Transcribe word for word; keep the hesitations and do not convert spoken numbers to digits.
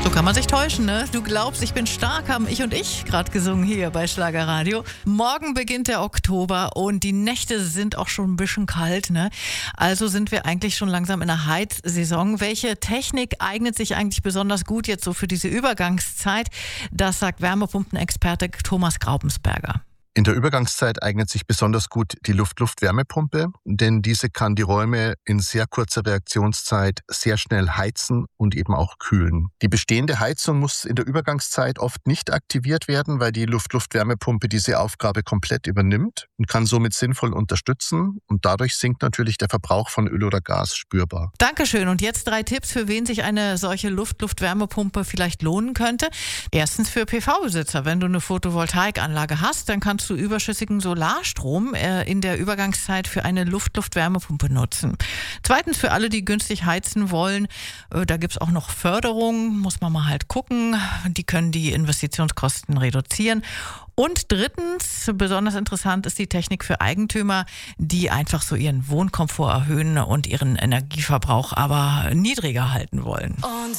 So kann man sich täuschen, ne? Du glaubst, ich bin stark, haben ich und ich gerade gesungen hier bei Schlagerradio. Morgen beginnt der Oktober und die Nächte sind auch schon ein bisschen kalt, ne? Also sind wir eigentlich schon langsam in der Heizsaison. Welche Technik eignet sich eigentlich besonders gut jetzt so für diese Übergangszeit? Das sagt Wärmepumpenexperte Thomas Graupensberger. In der Übergangszeit eignet sich besonders gut die Luft-Luft-Wärmepumpe, denn diese kann die Räume in sehr kurzer Reaktionszeit sehr schnell heizen und eben auch kühlen. Die bestehende Heizung muss in der Übergangszeit oft nicht aktiviert werden, weil die Luft-Luft-Wärmepumpe diese Aufgabe komplett übernimmt und kann somit sinnvoll unterstützen. Und dadurch sinkt natürlich der Verbrauch von Öl oder Gas spürbar. Dankeschön. Und jetzt drei Tipps, für wen sich eine solche Luft-Luft-Wärmepumpe vielleicht lohnen könnte. Erstens für P V-Besitzer. Wenn du eine Photovoltaikanlage hast, dann kannst du überschüssigen Solarstrom äh, in der Übergangszeit für eine Luft-Luft-Wärmepumpe nutzen. Zweitens für alle, die günstig heizen wollen. Äh, da gibt es auch noch Förderung, muss man mal halt gucken. Die können die Investitionskosten reduzieren. Und drittens, besonders interessant ist die Technik für Eigentümer, die einfach so ihren Wohnkomfort erhöhen und ihren Energieverbrauch aber niedriger halten wollen.